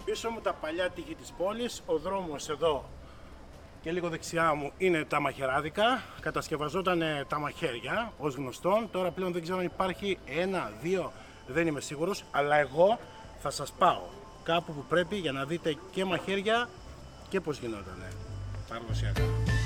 Πίσω μου τα παλιά τείχη της πόλης, ο δρόμος εδώ και λίγο δεξιά μου είναι τα μαχαιράδικα. Κατασκευαζόταν τα μαχαίρια, ως γνωστόν. Τώρα πλέον δεν ξέρω αν υπάρχει ένα, δύο, δεν είμαι σίγουρος. Αλλά εγώ θα σας πάω κάπου που πρέπει για να δείτε και μαχαίρια και πώς γινότανε παραδοσιακά.